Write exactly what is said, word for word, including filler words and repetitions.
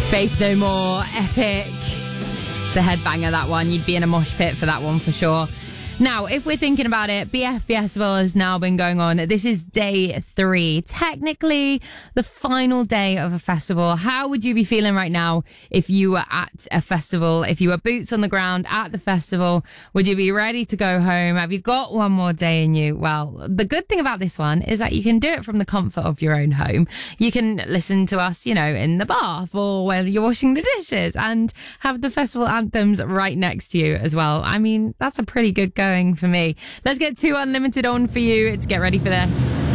Faith No More, epic. It's a headbanger, that one. You'd be in a mosh pit for that one for sure. Now, if we're thinking about it, B F Festival has now been going on. This is day three, technically the final day of a festival. How would you be feeling right now if you were at a festival, if you were boots on the ground at the festival? Would you be ready to go home? Have you got one more day in you? Well, the good thing about this one is that you can do it from the comfort of your own home. You can listen to us, you know, in the bath or while you're washing the dishes and have the festival anthems right next to you as well. I mean, that's a pretty good go for me. Let's get two Unlimited on for you. It's Get Ready for This.